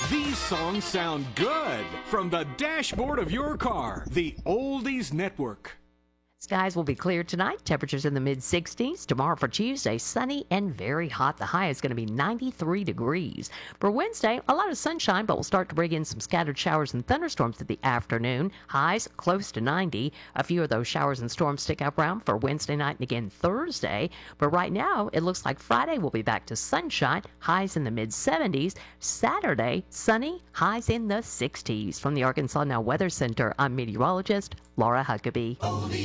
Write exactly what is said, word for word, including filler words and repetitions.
These songs sound good from the dashboard of your car. The Oldies Network. Skies will be clear tonight. Temperatures in the mid sixties. Tomorrow for Tuesday, sunny and very hot. The high is going to be ninety-three degrees. For Wednesday, a lot of sunshine, but we'll start to bring in some scattered showers and thunderstorms in the afternoon. Highs close to ninety. A few of those showers and storms stick up around for Wednesday night and again Thursday. But right now, it looks like Friday will be back to sunshine. Highs in the mid seventies. Saturday, sunny. Highs in the sixties. From the Arkansas Now Weather Center, I'm meteorologist Laura Huckabee.